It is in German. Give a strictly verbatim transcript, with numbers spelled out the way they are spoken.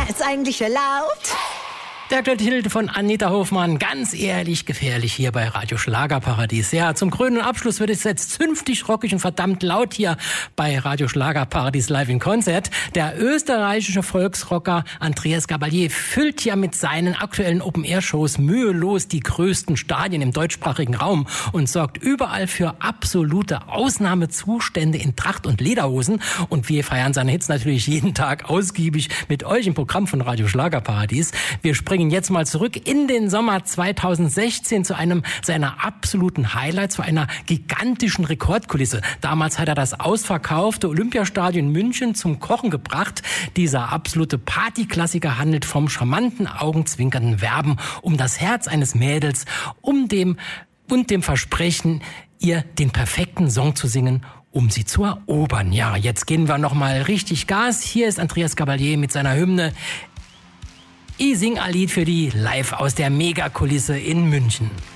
Herz eigentlich erlaubt? Der Titel von Anita Hofmann, ganz ehrlich gefährlich hier bei Radio Schlagerparadies. Ja, zum grünen Abschluss wird es jetzt zünftig rockig und verdammt laut hier bei Radio Schlagerparadies live in Konzert. Der österreichische Volksrocker Andreas Gabalier füllt ja mit seinen aktuellen Open-Air-Shows mühelos die größten Stadien im deutschsprachigen Raum und sorgt überall für absolute Ausnahmezustände in Tracht und Lederhosen. Und wir feiern seine Hits natürlich jeden Tag ausgiebig mit euch im Programm von Radio Schlagerparadies. Wir springen jetzt mal zurück in den Sommer zweitausendsechzehn zu einem seiner absoluten Highlights, zu einer gigantischen Rekordkulisse. Damals hat er das ausverkaufte Olympiastadion München zum Kochen gebracht. Dieser absolute Partyklassiker handelt vom charmanten, augenzwinkernden Werben um das Herz eines Mädels, um dem und dem Versprechen, ihr den perfekten Song zu singen, um sie zu erobern. Ja, jetzt gehen wir noch mal richtig Gas. Hier ist Andreas Gabalier mit seiner Hymne Ich sing ein Lied für die live aus der Megakulisse in München.